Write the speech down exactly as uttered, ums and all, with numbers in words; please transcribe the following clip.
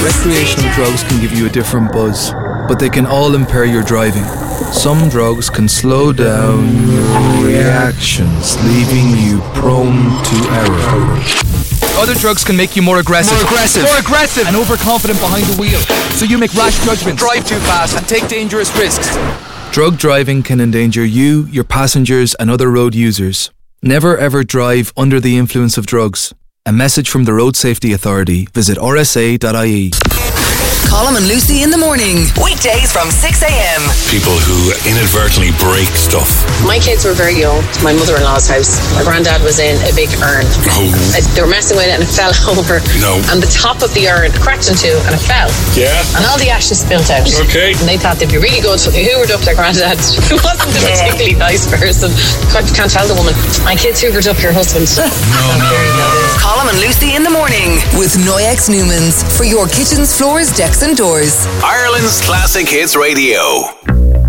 Recreational drugs can give you a different buzz, but they can all impair your driving. Some drugs can slow down your reactions, leaving you prone to error. Other drugs can make you more aggressive. More aggressive. More aggressive. And overconfident behind the wheel. So you make rash judgments. Drive too fast and take dangerous risks. Drug driving can endanger you, your passengers, and other road users. Never ever drive under the influence of drugs. A message from the Road Safety Authority. Visit r s a dot i e. Colm and Lucy in the morning. Weekdays from six a.m. People who inadvertently break stuff. My kids were very young. My mother-in-law's house. My granddad was in a big urn. Oh. They were messing with it and it fell over. No. And the top of the urn cracked in two and it fell. Yeah. And all the ashes spilled out. Okay. And they thought they'd be really good, so they hoovered up their granddad, who wasn't a particularly nice person. Can't, can't tell the woman. My kids hoovered up your husband. No, no, no. Colm and Lucy in the morning with Noyex Newmans for your kitchens, floors, decks and doors. Ireland's Classic Hits Radio.